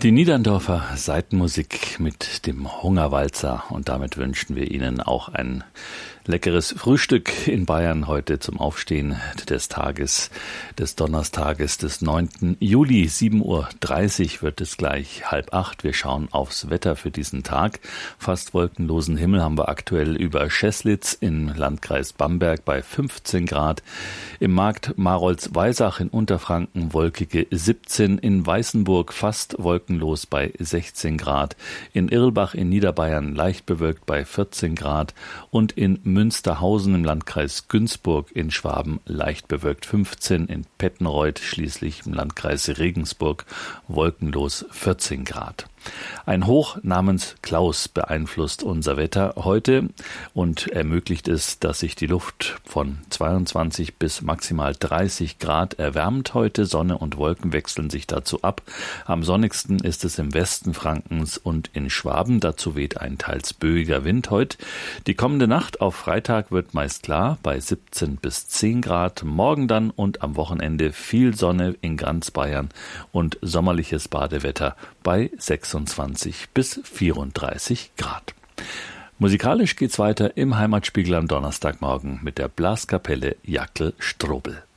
Die Niederndorfer Saitenmusik mit dem Hungerwalzer, und damit wünschen wir Ihnen auch ein leckeres Frühstück in Bayern heute zum Aufstehen des Tages, des Donnerstages, des 9. Juli. 7.30 Uhr wird es gleich 7:30. Wir schauen aufs Wetter für diesen Tag. Fast wolkenlosen Himmel haben wir aktuell über Scheßlitz im Landkreis Bamberg bei 15 Grad. Im Markt Marolz-Weisach in Unterfranken wolkige 17. In Weißenburg fast wolkenlos bei 16 Grad. In Irlbach in Niederbayern leicht bewölkt bei 14 Grad. Und in Münsterhausen im Landkreis Günzburg in Schwaben leicht bewölkt 15, in Pettenreuth schließlich im Landkreis Regensburg wolkenlos 14 Grad. Ein Hoch namens Klaus beeinflusst unser Wetter heute und ermöglicht es, dass sich die Luft von 22 bis maximal 30 Grad erwärmt heute. Sonne und Wolken wechseln sich dazu ab. Am sonnigsten ist es im Westen Frankens und in Schwaben. Dazu weht ein teils böiger Wind heute. Die kommende Nacht auf Freitag wird meist klar bei 17 bis 10 Grad. Morgen dann und am Wochenende viel Sonne in ganz Bayern und sommerliches Badewetter bei 26 bis 34 Grad. Musikalisch geht's weiter im Heimatspiegel am Donnerstagmorgen mit der Blaskapelle Jackl Strobel.